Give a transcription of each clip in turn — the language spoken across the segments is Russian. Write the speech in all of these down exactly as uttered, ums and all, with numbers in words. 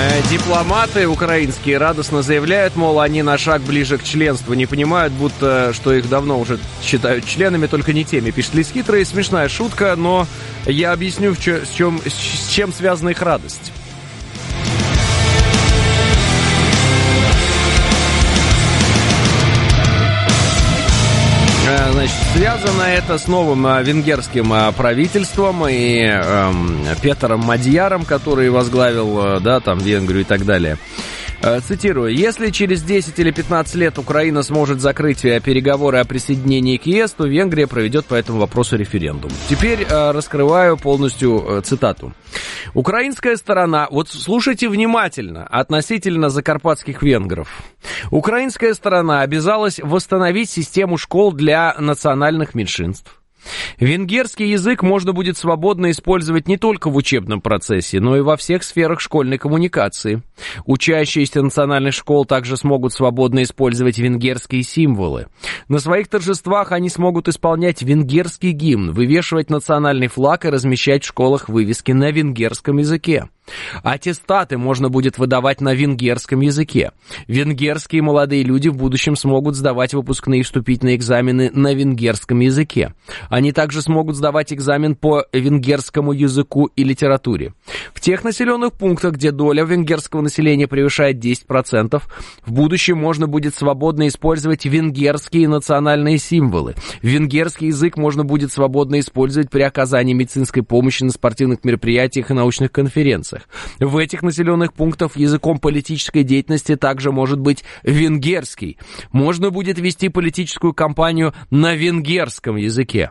Дипломаты украинские радостно заявляют, мол, они на шаг ближе к членству. Не понимают, будто, что их давно уже считают членами, только не теми. Пишет Лис Хитрый, смешная шутка, но я объясню, в чё, с, чем, с чем связана их радость. Значит, связано это с новым венгерским правительством и эм, Петером Мадьяром, который возглавил, да, там, Венгрию и так далее. Цитирую. «Если через десять или пятнадцать лет Украина сможет закрыть переговоры о присоединении к ЕС, то Венгрия проведет по этому вопросу референдум». Теперь раскрываю полностью цитату. Украинская сторона, вот слушайте внимательно, относительно закарпатских венгров. Украинская сторона обязалась восстановить систему школ для национальных меньшинств. Венгерский язык можно будет свободно использовать не только в учебном процессе, но и во всех сферах школьной коммуникации. Учащиеся национальных школ также смогут свободно использовать венгерские символы. На своих торжествах они смогут исполнять венгерский гимн, вывешивать национальный флаг и размещать в школах вывески на венгерском языке. Аттестаты можно будет выдавать на венгерском языке. Венгерские молодые люди в будущем смогут сдавать выпускные и вступительные экзамены на венгерском языке. Они также смогут сдавать экзамен по венгерскому языку и литературе. В тех населенных пунктах, где доля венгерского населения превышает десять процентов, в будущем можно будет свободно использовать венгерские национальные символы. Венгерский язык можно будет свободно использовать при оказании медицинской помощи на спортивных мероприятиях и научных конференциях. В этих населенных пунктах языком политической деятельности также может быть венгерский. Можно будет вести политическую кампанию на венгерском языке.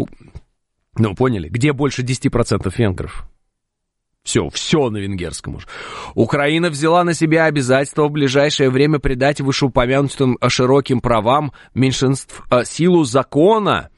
Ну, поняли, где больше десять процентов венгров? Все, все на венгерском уж. Украина взяла на себя обязательство в ближайшее время придать вышеупомянутым широким правам меньшинств силу закона,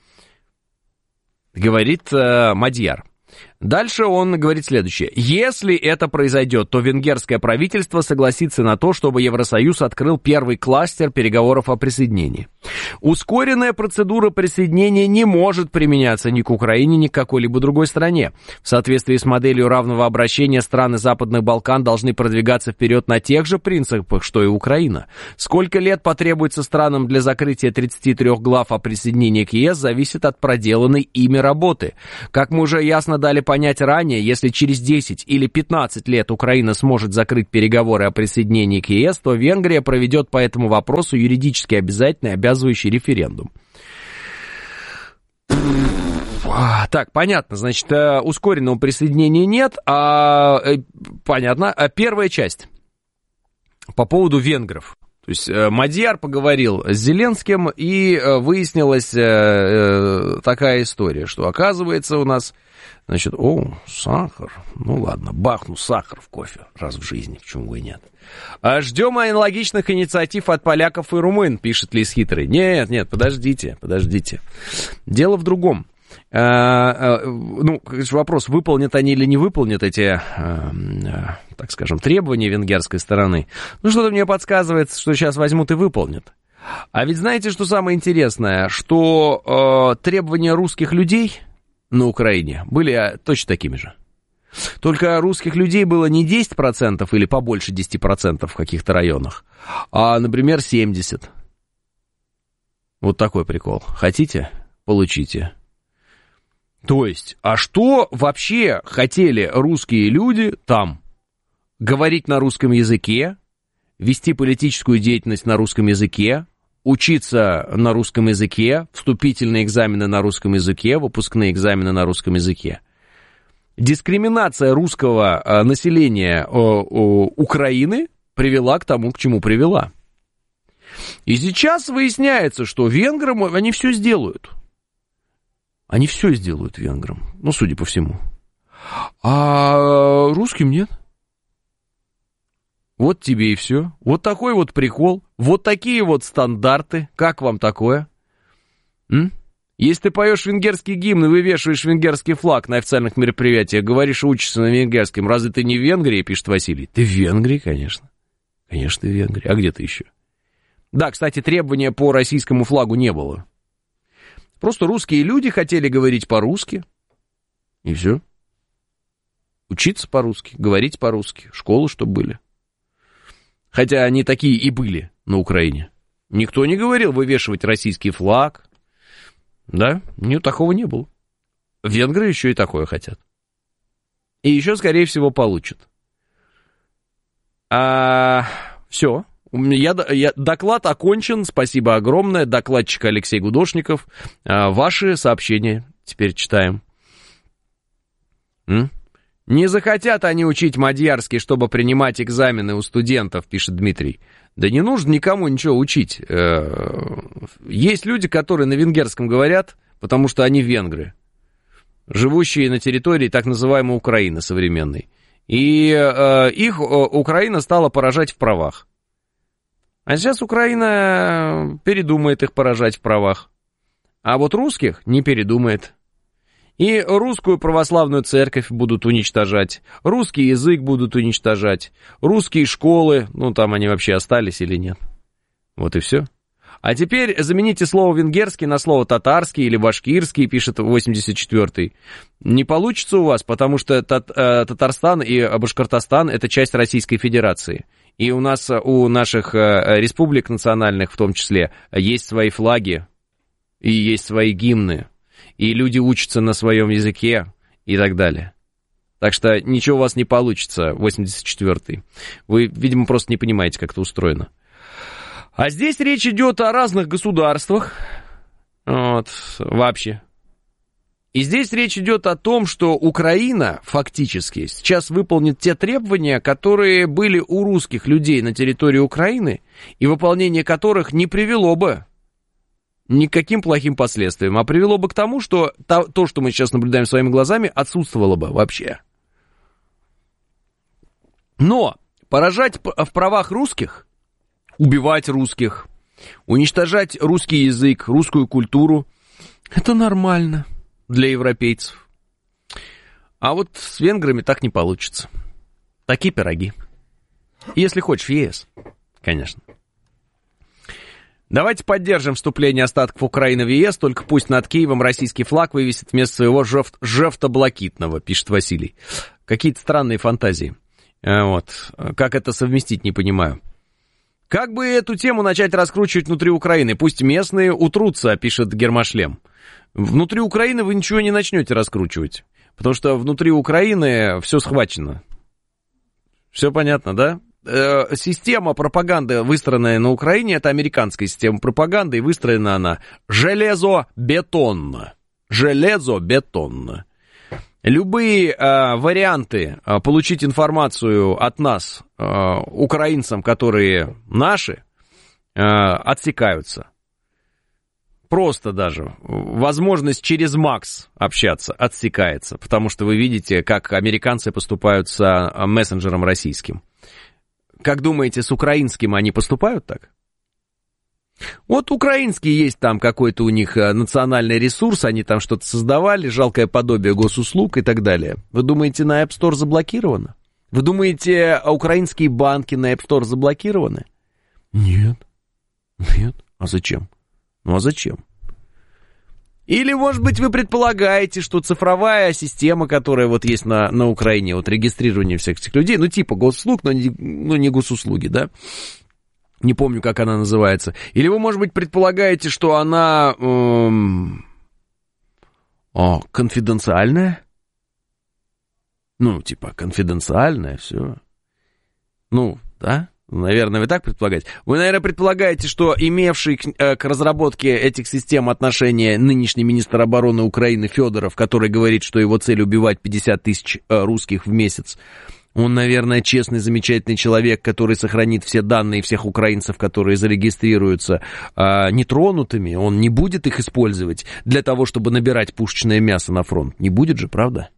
говорит э, Мадьяр. Дальше он говорит следующее. Если это произойдет, то венгерское правительство согласится на то, чтобы Евросоюз открыл первый кластер переговоров о присоединении. Ускоренная процедура присоединения не может применяться ни к Украине, ни к какой-либо другой стране. В соответствии с моделью равного обращения страны Западных Балкан должны продвигаться вперед на тех же принципах, что и Украина. Сколько лет потребуется странам для закрытия тридцати трёх глав о присоединении к ЕС, зависит от проделанной ими работы. Как мы уже ясно дали понять ранее, если через десять или пятнадцать лет Украина сможет закрыть переговоры о присоединении к ЕС, то Венгрия проведет по этому вопросу юридически обязательный, обязывающий референдум. Так, понятно, значит, ускоренного присоединения нет, а понятно, а первая часть по поводу венгров. То есть Мадьяр поговорил с Зеленским, и выяснилась такая история, что оказывается у нас, значит, о, сахар, ну ладно, бахну сахар в кофе раз в жизни, почему бы и нет. А ждем аналогичных инициатив от поляков и румын, пишет Лис Хитрый. Нет, нет, подождите, подождите. Дело в другом. А, а, ну, вопрос, выполнят они или не выполнят эти, а, а, так скажем, требования венгерской стороны. Ну, что-то мне подсказывает, что сейчас возьмут и выполнят. А ведь знаете, что самое интересное? Что а, требования русских людей на Украине были точно такими же. Только русских людей было не десять процентов или побольше десяти процентов в каких-то районах, а, например, семьдесят процентов. Вот такой прикол. Хотите? Получите. То есть, а что вообще хотели русские люди там? Говорить на русском языке, вести политическую деятельность на русском языке, учиться на русском языке, вступительные экзамены на русском языке, выпускные экзамены на русском языке. Дискриминация русского населения Украины привела к тому, к чему привела. И сейчас выясняется, что венграм они все сделают. Они все сделают венграм, ну, судя по всему. А русским нет. Вот тебе и все. Вот такой вот прикол. Вот такие вот стандарты. Как вам такое? М? Если ты поешь венгерский гимн и вывешиваешь венгерский флаг на официальных мероприятиях, говоришь и учишься на венгерском, разве ты не в Венгрии, пишет Василий? Ты в Венгрии, конечно. Конечно, ты в Венгрии. А где ты еще? Да, кстати, требования по российскому флагу не было. Просто русские люди хотели говорить по-русски. И все. Учиться по-русски, говорить по-русски, школы, чтобы были. Хотя они такие и были на Украине. Никто не говорил вывешивать российский флаг. Да, нет, такого не было. Венгры еще и такое хотят. И еще, скорее всего, получат. А, все. Я, я, доклад окончен. Спасибо огромное. Докладчик Алексей Гудошников. А, ваши сообщения теперь читаем. М? Не захотят они учить мадьярский, чтобы принимать экзамены у студентов, пишет Дмитрий. Да не нужно никому ничего учить. Есть люди, которые на венгерском говорят, потому что они венгры, живущие на территории так называемой Украины современной. И их Украина стала поражать в правах. А сейчас Украина передумает их поражать в правах. А вот русских не передумает. И русскую православную церковь будут уничтожать, русский язык будут уничтожать, русские школы, ну там они вообще остались или нет. Вот и все. А теперь замените слово венгерский на слово татарский или башкирский, пишет восемьдесят четвёртый. Не получится у вас, потому что Татарстан и Башкортостан — это часть Российской Федерации. И у нас, у наших республик национальных в том числе, есть свои флаги и есть свои гимны. И люди учатся на своем языке и так далее. Так что ничего у вас не получится, восемьдесят четвёртый. Вы, видимо, просто не понимаете, как это устроено. А здесь речь идет о разных государствах. Вот, вообще. И здесь речь идет о том, что Украина фактически сейчас выполнит те требования, которые были у русских людей на территории Украины, и выполнение которых не привело бы никаким плохим последствиям, а привело бы к тому, что то, то, что мы сейчас наблюдаем своими глазами, отсутствовало бы вообще. Но поражать в правах русских, убивать русских, уничтожать русский язык, русскую культуру, это нормально для европейцев. А вот с венграми так не получится. Такие пироги. Если хочешь, в ЕС, конечно. Давайте поддержим вступление остатков Украины в ЕС, только пусть над Киевом российский флаг вывесит вместо своего жефт, жефто-блакитного, пишет Василий. Какие-то странные фантазии. Вот. Как это совместить, не понимаю. Как бы эту тему начать раскручивать внутри Украины? Пусть местные утрутся, пишет Гермошлем. Внутри Украины вы ничего не начнете раскручивать, потому что внутри Украины все схвачено. Все понятно, да? Система пропаганды, выстроенная на Украине, это американская система пропаганды, и выстроена она железобетонно. Железобетонно. Любые э, варианты э, получить информацию от нас, э, украинцам, которые наши, э, отсекаются. Просто даже. Возможность через МАКС общаться отсекается, потому что вы видите, как американцы поступают с э, мессенджером российским. Как думаете, с украинским они поступают так? Вот украинский есть там какой-то у них национальный ресурс, они там что-то создавали, жалкое подобие госуслуг и так далее. Вы думаете, на App Store заблокировано? Вы думаете, украинские банки на App Store заблокированы? Нет. Нет. А зачем? Ну а зачем? Или, может быть, вы предполагаете, что цифровая система, которая вот есть на, на Украине, вот регистрирование всех этих людей, ну типа госуслуг, но не, ну, не госуслуги, да? Не помню, как она называется. Или вы, может быть, предполагаете, что она эм, о, конфиденциальная? Ну, типа конфиденциальная, все. Ну, да? Наверное, вы так предполагаете? Вы, наверное, предполагаете, что имевший к, э, к разработке этих систем отношения нынешний министр обороны Украины Федоров, который говорит, что его цель убивать пятьдесят тысяч э, русских в месяц, он, наверное, честный, замечательный человек, который сохранит все данные всех украинцев, которые зарегистрируются э, нетронутыми. Он не будет их использовать для того, чтобы набирать пушечное мясо на фронт. Не будет же, правда?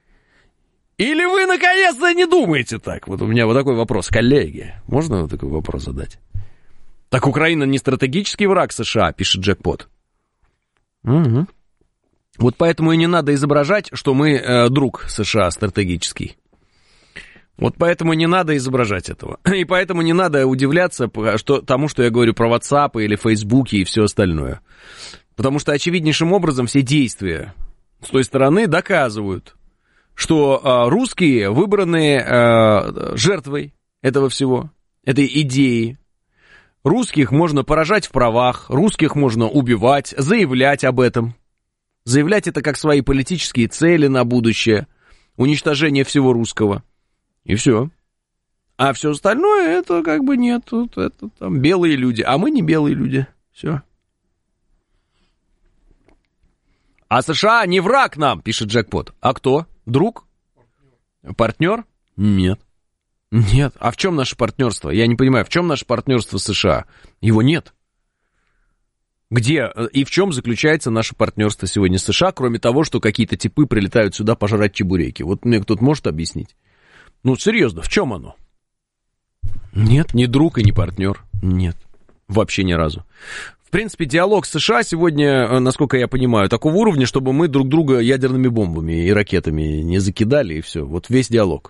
Или вы, наконец-то, не думаете так? Вот у меня вот такой вопрос, коллеги. Можно вот такой вопрос задать? Так Украина не стратегический враг США, пишет Джекпот. Угу. Вот поэтому и не надо изображать, что мы э, друг США стратегический. Вот поэтому не надо изображать этого. И поэтому не надо удивляться что, тому, что я говорю про WhatsApp или Facebook и все остальное. Потому что очевиднейшим образом все действия с той стороны доказывают, что э, русские выбраны э, жертвой этого всего, этой идеи. Русских можно поражать в правах, русских можно убивать, заявлять об этом. Заявлять это как свои политические цели на будущее. Уничтожение всего русского. И все. А все остальное, это как бы нет. Это там белые люди. А мы не белые люди. Все. А США не враг нам, пишет Джекпот. А кто? Друг? Партнер? Нет. Нет. А в чем наше партнерство? Я не понимаю, в чем наше партнерство с США? Его нет. Где и в чем заключается наше партнерство сегодня с США, кроме того, что какие-то типы прилетают сюда пожрать чебуреки? Вот мне кто-то может объяснить? Ну, серьезно, в чем оно? Нет, ни друг и ни партнер. Нет. Вообще ни разу. В принципе, диалог с США сегодня, насколько я понимаю, такого уровня, чтобы мы друг друга ядерными бомбами и ракетами не закидали, и все. Вот весь диалог.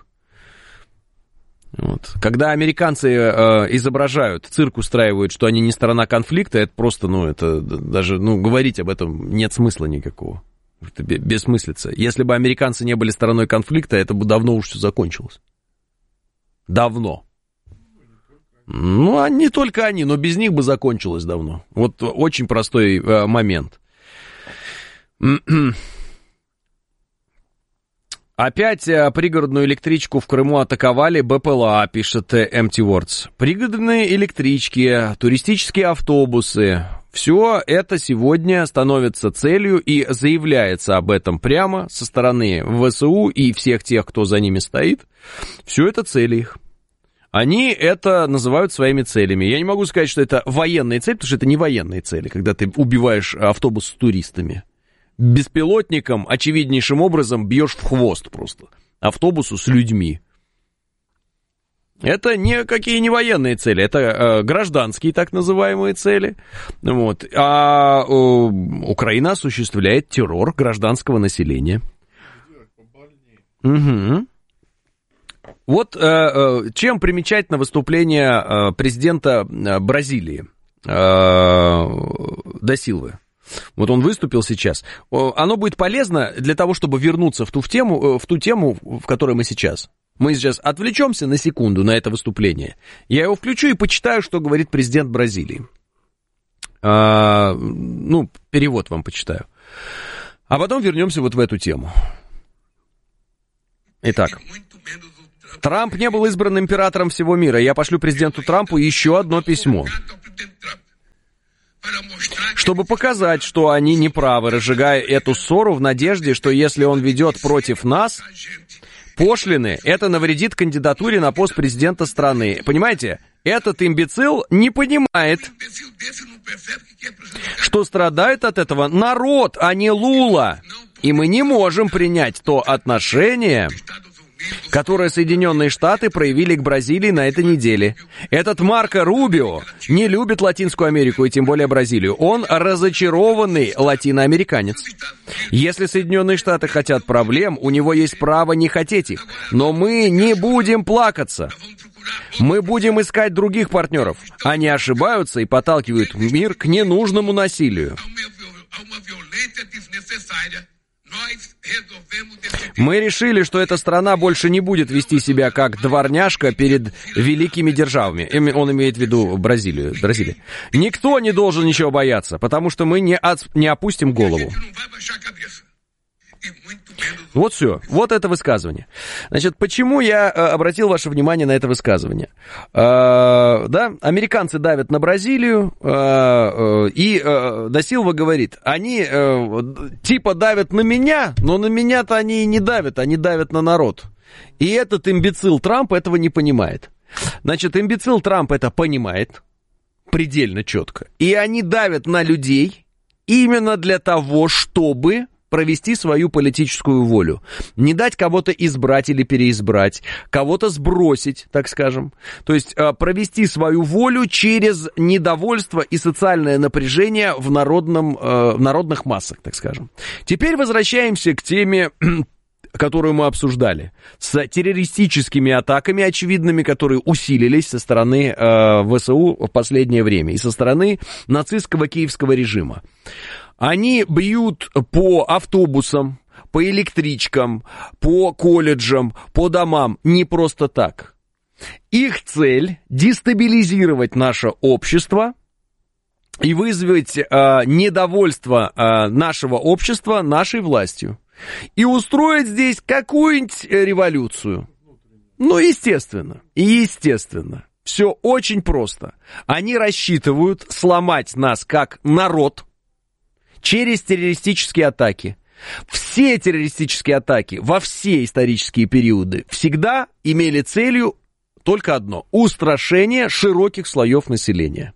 Вот. Когда американцы э, изображают, цирк устраивают, что они не сторона конфликта, это просто, ну, это даже, ну, говорить об этом нет смысла никакого. Это бессмыслица. Если бы американцы не были стороной конфликта, это бы давно уж все закончилось. Давно. Ну, а не только они, но без них бы закончилось давно. Вот очень простой э, момент. Опять пригородную электричку в Крыму атаковали БПЛА, пишет Empty Words. Пригородные электрички, туристические автобусы. Все это сегодня становится целью и заявляется об этом прямо со стороны ВСУ и всех тех, кто за ними стоит. Все это цели их. Они это называют своими целями. Я не могу сказать, что это военные цели, потому что это не военные цели, когда ты убиваешь автобус с туристами. Беспилотником очевиднейшим образом бьешь в хвост просто автобусу с людьми. Это никакие не военные цели, это э, гражданские так называемые цели. Вот. А э, Украина осуществляет террор гражданского населения. Угу. Вот э, э, чем примечательно выступление э, президента э, Бразилии э, да Силвы. Вот он выступил сейчас. Оно будет полезно для того, чтобы вернуться в ту, в тему, в ту тему, в которой мы сейчас. Мы сейчас отвлечемся на секунду на это выступление. Я его включу и почитаю, что говорит президент Бразилии. А, ну, перевод вам почитаю. А потом вернемся вот в эту тему. Итак. Трамп не был избран императором всего мира. Я пошлю президенту Трампу еще одно письмо. Чтобы показать, что они неправы, разжигая эту ссору в надежде, что если он ведет против нас пошлины, это навредит кандидатуре на пост президента страны. Понимаете, этот имбецил не понимает, что страдает от этого народ, а не Лула. И мы не можем принять то отношение, которое Соединенные Штаты проявили к Бразилии на этой неделе. Этот Марко Рубио не любит Латинскую Америку и тем более Бразилию. Он разочарованный латиноамериканец. Если Соединенные Штаты хотят проблем, у него есть право не хотеть их. Но мы не будем плакаться. Мы будем искать других партнеров. Они ошибаются и подталкивают мир к ненужному насилию. Мы решили, что эта страна больше не будет вести себя как дворняжка перед великими державами. Он имеет в виду Бразилию. Бразилию. Никто не должен ничего бояться, потому что мы не, от... не опустим голову. Вот все. Вот это высказывание. Значит, почему я э, обратил ваше внимание на это высказывание? Э, да, американцы давят на Бразилию, э, э, и э, да Силва говорит, они э, типа давят на меня, но на меня-то они и не давят, они давят на народ. И этот имбецил Трамп этого не понимает. Значит, имбецил Трамп это понимает предельно четко. И они давят на людей именно для того, чтобы провести свою политическую волю. Не дать кого-то избрать или переизбрать, кого-то сбросить, так скажем. То есть провести свою волю через недовольство и социальное напряжение в, народном, в народных массах, так скажем. Теперь возвращаемся к теме, которую мы обсуждали, с террористическими атаками очевидными, которые усилились со стороны э, ВСУ в последнее время и со стороны нацистского киевского режима. Они бьют по автобусам, по по электричкам, по колледжам, по домам не просто так. Их цель – дестабилизировать наше общество и вызвать э, недовольство э, нашего общества нашей властью. И устроить здесь какую-нибудь революцию. Ну, естественно, естественно. Все очень просто. Они рассчитывают сломать нас как народ через террористические атаки. Все террористические атаки во все исторические периоды всегда имели целью только одно – устрашение широких слоев населения.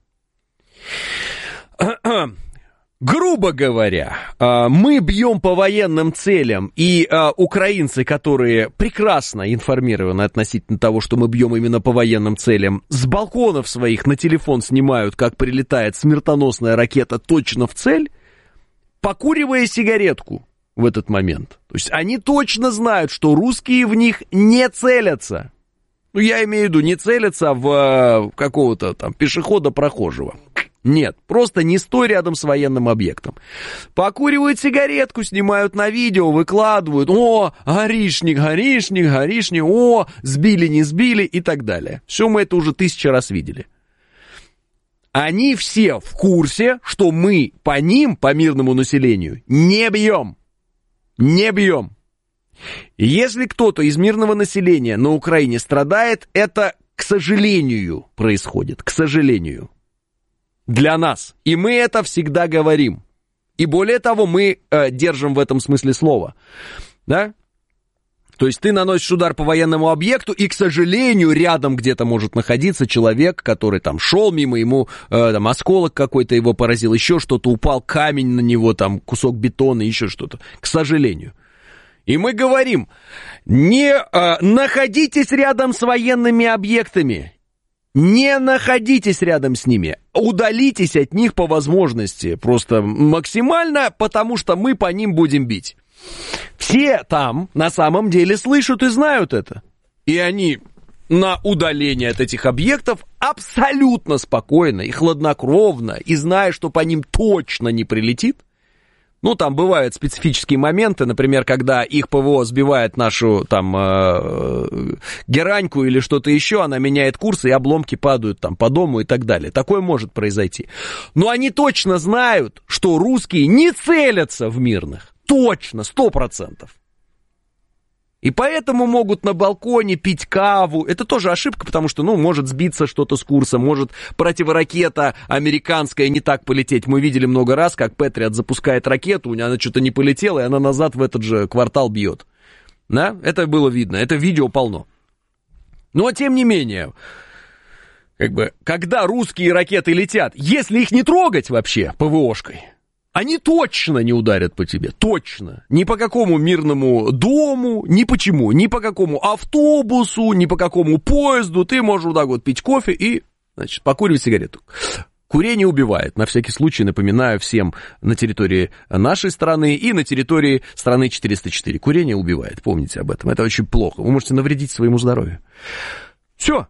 Грубо говоря, мы бьем по военным целям, и украинцы, которые прекрасно информированы относительно того, что мы бьем именно по военным целям, с балконов своих на телефон снимают, как прилетает смертоносная ракета точно в цель, покуривая сигаретку в этот момент. То есть они точно знают, что русские в них не целятся. Ну, я имею в виду, не целятся в какого-то там пешехода-прохожего. Нет, просто не стой рядом с военным объектом. Покуривают сигаретку, снимают на видео, выкладывают. О, горишник, горишник, горишник, о, сбили, не сбили и так далее. Все мы это уже тысячи раз видели. Они все в курсе, что мы по ним, по мирному населению, не бьем. Не бьем. Если кто-то из мирного населения на Украине страдает, это, к сожалению, происходит. К сожалению. Для нас. И мы это всегда говорим. И более того, мы э, держим в этом смысле слова. Да? То есть ты наносишь удар по военному объекту, и, к сожалению, рядом где-то может находиться человек, который там шел мимо, ему э, там осколок какой-то его поразил, еще что-то, упал камень на него, там кусок бетона, еще что-то. К сожалению. И мы говорим, не э, находитесь рядом с военными объектами. Не находитесь рядом с ними, удалитесь от них по возможности, просто максимально, потому что мы по ним будем бить. Все там на самом деле слышат и знают это. И они на удаление от этих объектов абсолютно спокойно и хладнокровно, и зная, что по ним точно не прилетит. Ну, там бывают специфические моменты, например, когда их ПВО сбивает нашу, там, э, гераньку или что-то еще, она меняет курс, и обломки падают там по дому и так далее. Такое может произойти. Но они точно знают, что русские не целятся в мирных. Точно, сто процентов. И поэтому могут на балконе пить каву. Это тоже ошибка, потому что, ну, может сбиться что-то с курса, может противоракета американская не так полететь. Мы видели много раз, как Патриот запускает ракету, у нее она что-то не полетела, и она назад в этот же квартал бьет. Да? Это было видно, это видео полно. Но, тем не менее, как бы, когда русские ракеты летят, если их не трогать вообще ПВОшкой, они точно не ударят по тебе, точно. Ни по какому мирному дому, ни почему, ни по какому автобусу, ни по какому поезду. Ты можешь вот так вот пить кофе и, значит, покуривать сигарету. Курение убивает, на всякий случай напоминаю всем на территории нашей страны и на территории страны четыреста четыре. Курение убивает, помните об этом, это очень плохо. Вы можете навредить своему здоровью. Все.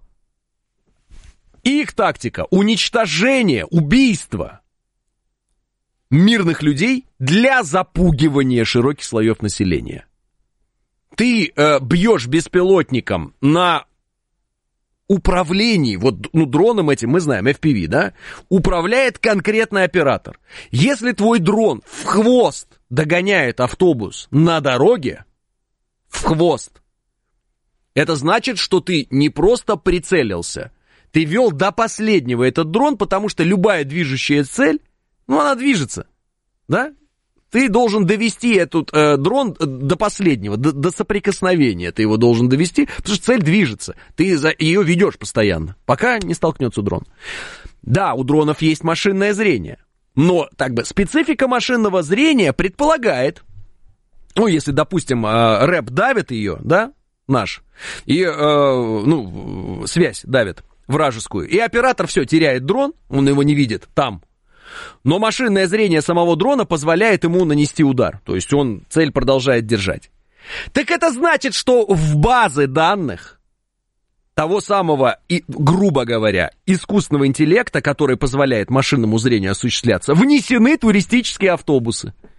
Их тактика уничтожения, убийства мирных людей для запугивания широких слоев населения. Ты э, бьешь беспилотником на управлении, вот, ну, дроном этим мы знаем, эф пи ви, да, управляет конкретный оператор. Если твой дрон в хвост догоняет автобус на дороге, в хвост, это значит, что ты не просто прицелился, ты вел до последнего этот дрон, потому что любая движущая цель, ну, она движется, да? Ты должен довести этот э, дрон до последнего, до, до соприкосновения ты его должен довести, потому что цель движется. Ты за, ее ведешь постоянно, пока не столкнется дрон. Да, у дронов есть машинное зрение, но так бы специфика машинного зрения предполагает, ну, если, допустим, э, рэп давит ее, да, наш, и, э, ну, связь давит вражескую, и оператор все, теряет дрон, он его не видит там. Но машинное зрение самого дрона позволяет ему нанести удар. То есть он цель продолжает держать. Так это значит, что в базы данных того самого, и, грубо говоря, искусственного интеллекта, который позволяет машинному зрению осуществляться, внесены туристические автобусы.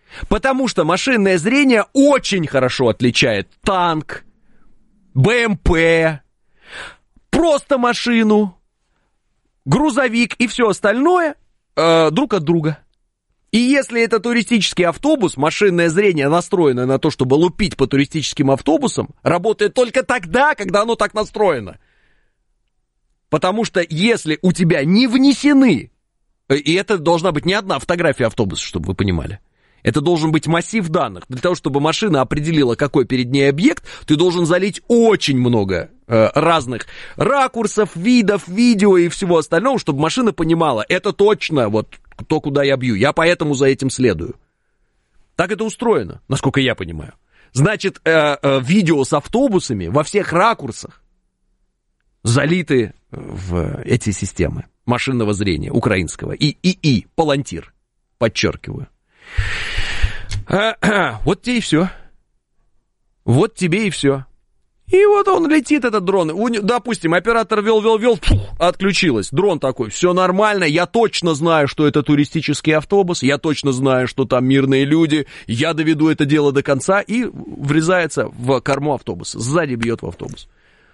Потому что машинное зрение очень хорошо отличает танк, БМП, просто машину, грузовик и все остальное э, друг от друга. И если это туристический автобус, машинное зрение, настроенное на то, чтобы лупить по туристическим автобусам, работает только тогда, когда оно так настроено. Потому что если у тебя не внесены, и это должна быть не одна фотография автобуса, чтобы вы понимали, это должен быть массив данных. Для того, чтобы машина определила, какой перед ней объект, ты должен залить очень много э, разных ракурсов, видов, видео и всего остального, чтобы машина понимала, это точно вот то, куда я бью. Я поэтому за этим следую. Так это устроено, насколько я понимаю. Значит, э, э, видео с автобусами во всех ракурсах залиты в эти системы машинного зрения украинского. И ИИ, Палантир, подчеркиваю. Вот тебе и все. Вот тебе и все. И вот он летит, этот дрон. Допустим, оператор вел-вел-вел, отключилась. Дрон такой, все нормально, я точно знаю, что это туристический автобус, я точно знаю, что там мирные люди, я доведу это дело до конца, и врезается в корму автобуса, сзади бьет в автобус.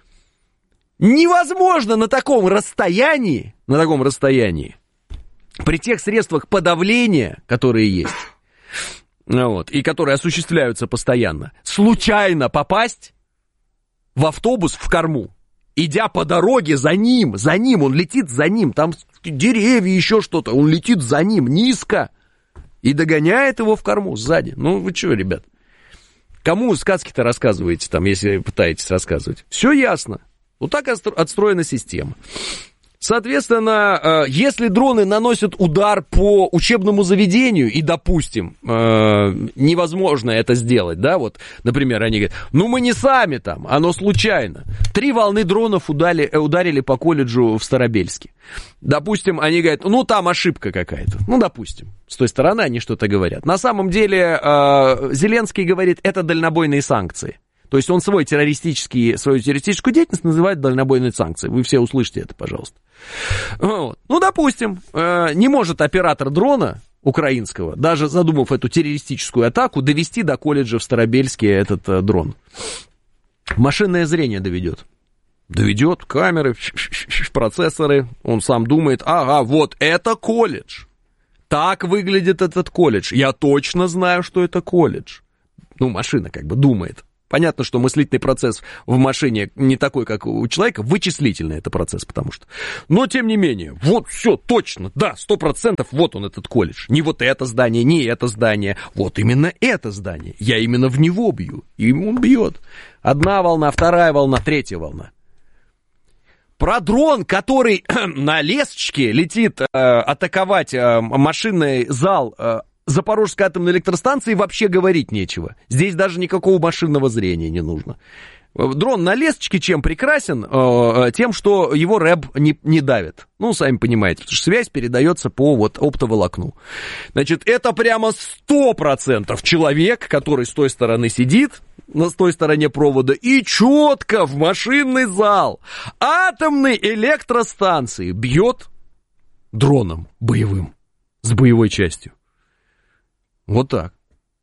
Невозможно на таком расстоянии, на таком расстоянии, при тех средствах подавления, которые есть, вот, и которые осуществляются постоянно, случайно попасть в автобус в корму, идя по дороге за ним, за ним, он летит за ним, там деревья, еще что-то, он летит за ним низко и догоняет его в корму сзади. Ну, вы что, ребят, кому сказки-то рассказываете там, если пытаетесь рассказывать? Все ясно. Вот так отстроена система. Соответственно, если дроны наносят удар по учебному заведению, и, допустим, невозможно это сделать, да, вот, например, они говорят, ну мы не сами там, оно случайно. Три волны дронов ударили, ударили по колледжу в Старобельске. Допустим, они говорят, ну там ошибка какая-то. Ну, допустим, с той стороны они что-то говорят. На самом деле, Зеленский говорит, это дальнобойные санкции. То есть он свой террористический, свою террористическую деятельность называет дальнобойной санкцией. Вы все услышите это, пожалуйста. Вот. Ну, допустим, не может оператор дрона украинского, даже задумав эту террористическую атаку, довести до колледжа в Старобельске этот дрон. Машинное зрение доведет. Доведет, камеры, процессоры, он сам думает, ага, вот это колледж. Так выглядит этот колледж. Я точно знаю, что это колледж. Ну, машина как бы думает. Понятно, что мыслительный процесс в машине не такой, как у человека, вычислительный это процесс, потому что... Но, тем не менее, вот все, точно, да, сто процентов, вот он, этот колледж. Не вот это здание, не это здание, вот именно это здание. Я именно в него бью, и он бьет. Одна волна, вторая волна, третья волна. Про дрон, который на лесочке летит э, атаковать э, машинный зал... Э, Запорожской атомной электростанции вообще говорить нечего. Здесь даже никакого машинного зрения не нужно. Дрон на лесочке чем прекрасен? Э, тем, что его рэб не, не давит. Ну, сами понимаете, потому что связь передается по вот оптоволокну. Значит, это прямо сто процентов человек, который с той стороны сидит, на той стороне провода, и четко в машинный зал атомной электростанции бьет дроном боевым, с боевой частью. Вот так.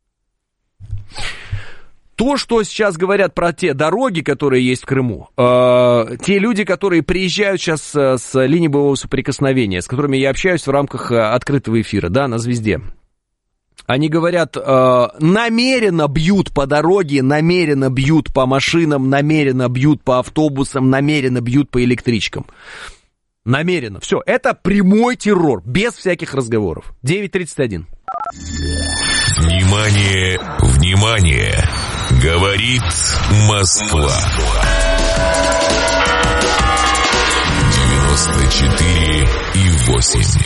То, что сейчас говорят про те дороги, которые есть в Крыму, э, те люди, которые приезжают сейчас с линии боевого соприкосновения, с которыми я общаюсь в рамках открытого эфира, да, на «Звезде», они говорят, э, намеренно бьют по дороге, намеренно бьют по машинам, намеренно бьют по автобусам, намеренно бьют по электричкам. Намеренно. Все, это прямой террор, без всяких разговоров. девять тридцать один. Внимание, внимание! Говорит Москва. девяносто четыре и восемь.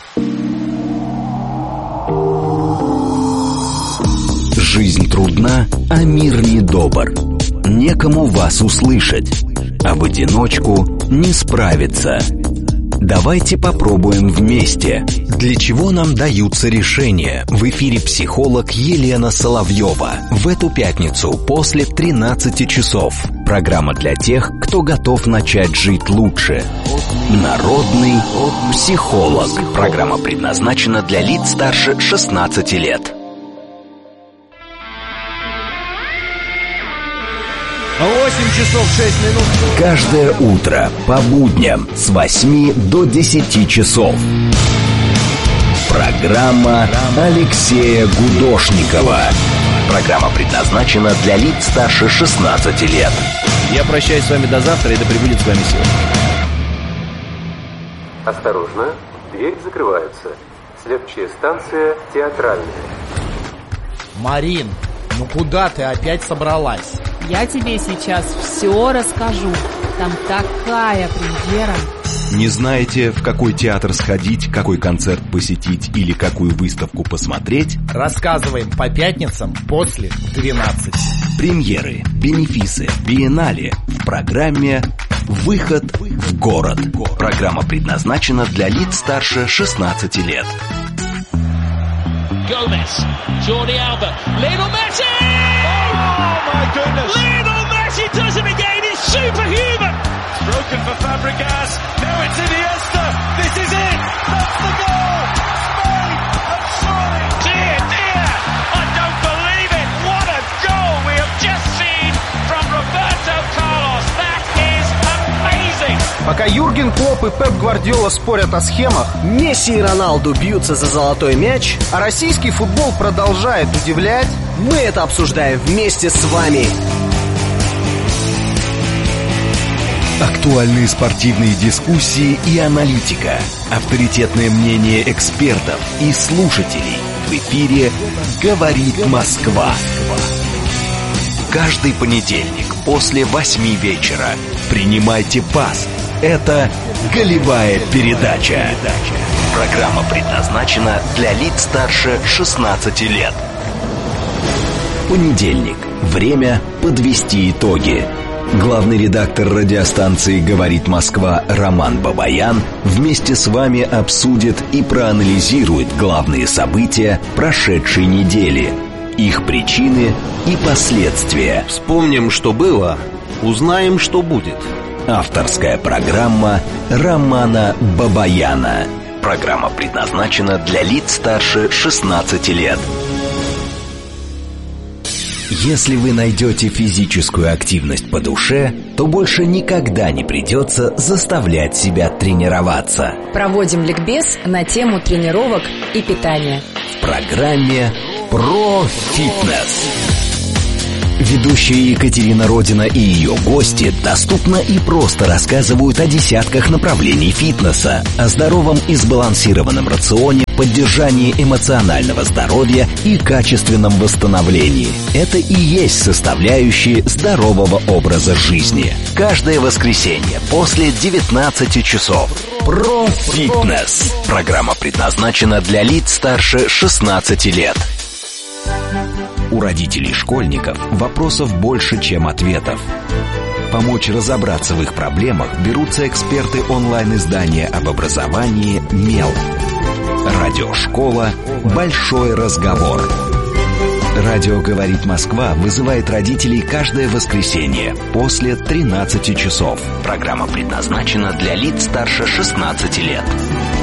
Жизнь трудна, а мир недобр. Некому вас услышать, а в одиночку не справиться. Давайте попробуем вместе. Для чего нам даются решения? В эфире психолог Елена Соловьева. В эту пятницу после тринадцати часов. Программа для тех, кто готов начать жить лучше. Народный психолог. Программа предназначена для лиц старше шестнадцати лет. восемь часов шесть минут. Каждое утро по будням с восьми до десяти часов. Программа Алексея Гудошникова. Программа предназначена для лиц старше шестнадцати лет. Я прощаюсь с вами до завтра, и да пребудет с вами сила. Осторожно, дверь закрывается. Следующая станция Театральная. Марин, ну куда ты опять собралась? Я тебе сейчас все расскажу. Там такая премьера. Не знаете, в какой театр сходить, какой концерт посетить или какую выставку посмотреть? Рассказываем по пятницам после двенадцати. Премьеры, бенефисы, биеннале в программе «Выход в город». Программа предназначена для лиц старше шестнадцати лет. Gomez, Jordi Alba, Lionel Messi! Oh my goodness! Lionel Messi does it again, he's superhuman! It's broken for Fabregas, now it's Iniesta, this is it! That's the goal! Spain have scored! Dear, dear, I don't believe it! What a goal we have just seen from Roberto Carlos! That is amazing! Пока Юрген Клопп и Пеп Гвардиола спорят о схемах, Месси и Роналду бьются за золотой мяч, а российский футбол продолжает удивлять, мы это обсуждаем вместе с вами. Актуальные спортивные дискуссии и аналитика. Авторитетное мнение экспертов и слушателей. В эфире «Говорит Москва». Каждый понедельник после восьми вечера принимайте пас. Это «Голевая передача». Программа предназначена для лиц старше шестнадцати лет. Понедельник. Время подвести итоги. Главный редактор радиостанции «Говорит Москва» Роман Бабаян вместе с вами обсудит и проанализирует главные события прошедшей недели, их причины и последствия. Вспомним, что было, узнаем, что будет. Авторская программа Романа Бабаяна. Программа предназначена для лиц старше шестнадцати лет. Если вы найдете физическую активность по душе, то больше никогда не придется заставлять себя тренироваться. Проводим ликбез на тему тренировок и питания. В программе «Про фитнес». Ведущая Екатерина Родина и ее гости доступно и просто рассказывают о десятках направлений фитнеса, о здоровом и сбалансированном рационе, поддержании эмоционального здоровья и качественном восстановлении. Это и есть составляющие здорового образа жизни. Каждое воскресенье после девятнадцати часов. Про фитнес. Программа предназначена для лиц старше шестнадцати лет. У родителей школьников вопросов больше, чем ответов. Помочь разобраться в их проблемах берутся эксперты онлайн-издания об образовании «Мел». Радиошкола «Большой разговор». Радио «Говорит Москва» вызывает родителей каждое воскресенье после тринадцати часов. Программа предназначена для лиц старше шестнадцати лет.